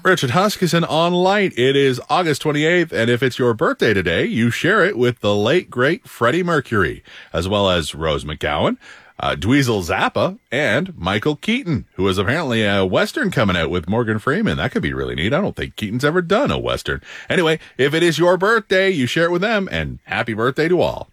Richard Huskisson on Light. It is August 28th, and if it's your birthday today, you share it with the late, great Freddie Mercury, as well as Rose McGowan, Dweezil Zappa, and Michael Keaton, who is apparently a Western coming out with Morgan Freeman. That could be really neat. I don't think Keaton's ever done a Western. Anyway, if it is your birthday, you share it with them, and happy birthday to all.